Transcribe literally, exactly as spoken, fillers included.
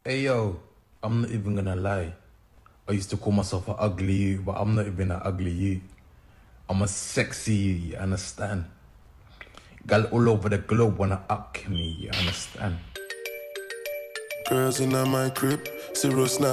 Hey yo, I'm not even gonna lie. I used to call myself an ugly you, but I'm not even an ugly you. I'm a sexy you, you understand? Gal all over the globe wanna up me, you understand? Girls in my crib, zero snap.